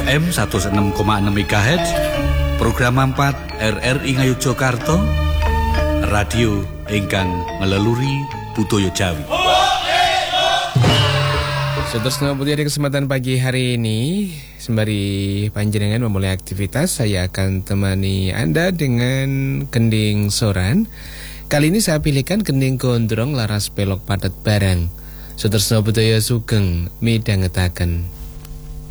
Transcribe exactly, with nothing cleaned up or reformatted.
M seratus enam koma enam MHz, program empat R R I Ngayogyakarta, radio ingkang ngeleluri budaya Jawi. Seterusnya putih di kesempatan pagi hari ini, sembari panjenengan memulai aktivitas, saya akan temani Anda dengan kending soran. Kali ini saya pilihkan kending gondrong laras pelok padat barang. Seterusnya budaya sugeng midhangetaken.